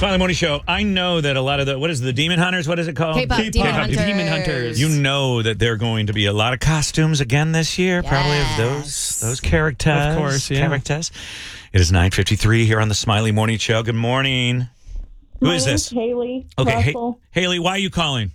Smiley Morning Show. I know that a lot of the Demon Hunters? What is it called? K-pop Demon Hunters. You know that there are going to be a lot of costumes again this year. Probably of those characters. Of course, yeah. Characters. It is 9:53 here on the Smiley Morning Show. Good morning. Who is this? Haley. Okay, Russell. Haley, why are you calling?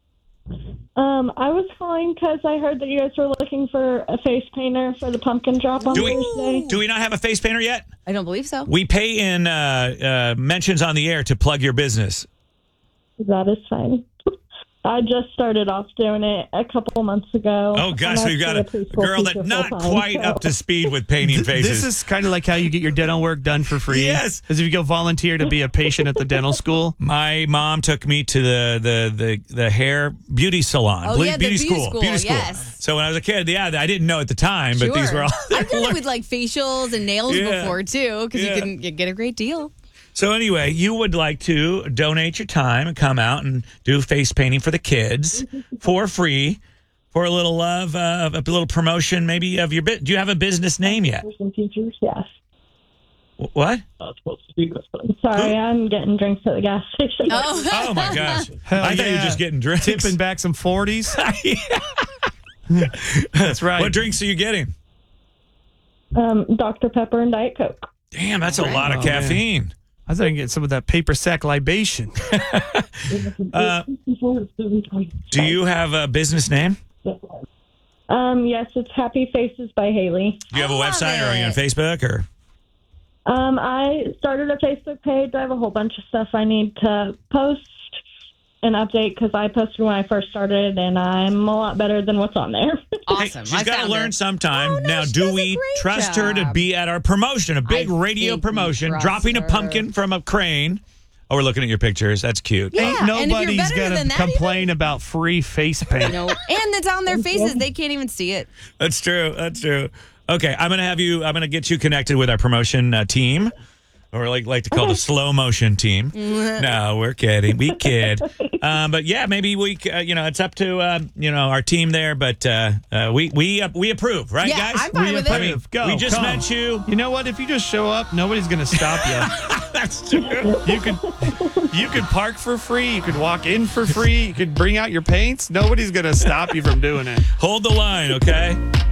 I was calling because I heard that you guys were looking for a face painter for the pumpkin drop on Thursday. Do we not have a face painter yet? I don't believe so. We pay in mentions on the air to plug your business. That is fine. I just started off doing it a couple months ago. Oh, gosh, so you've got a girl that's not quite up to speed with painting faces. This is kind of like how you get your dental work done for free. Yes. As if you go volunteer to be a patient at the dental school. My mom took me to the hair beauty salon. Oh, yeah, the beauty beauty school. school, Beauty school. yes. So when I was a kid, I didn't know at the time, but these were all... I've done it with like facials and nails Yeah. before too, because Yeah. you get a great deal. So anyway, you would like to donate your time and come out and do face painting for the kids for free for a little love, a little promotion maybe of your bit. Do you have a business name yet? Some teachers, yes. What? Sorry, I'm getting drinks at the gas station. Oh my gosh. Hell I thought you were yeah. just getting drinks. Tipping back some 40s. That's right. What drinks are you getting? Dr. Pepper and Diet Coke. Damn, that's a lot of caffeine. I thought I could get some of that paper sack libation. Do you have a business name? Yes, it's Happy Faces by Haley. Do you have a love website or are you on it. Facebook or? I started a Facebook page. I have a whole bunch of stuff I need to post and update because I posted when I first started, and I'm a lot better than what's on there. Awesome. She's got to learn sometime. Oh, no, now, she do does a we great trust her to job. be at our promotion, a big I radio think we promotion, trust dropping a her. pumpkin from a crane? Oh, we're looking at your pictures. That's cute. Yeah. Ain't and if you're nobody's better going than to that complain about free face paint. No, and it's on their faces. They can't even see it. That's true. That's true. Okay, I'm gonna get you connected with our promotion team, or like to call the slow motion team. No, we're kidding. We kid. But yeah, maybe we. It's up to our team there. But we approve, right, Yeah, guys? I'm fine with it. I mean, Go, we just come. met you. You know what? If you just show up, nobody's going to stop you. That's true. You could park for free. You could walk in for free. You could bring out your paints. Nobody's going to stop you from doing it. Hold the line, okay?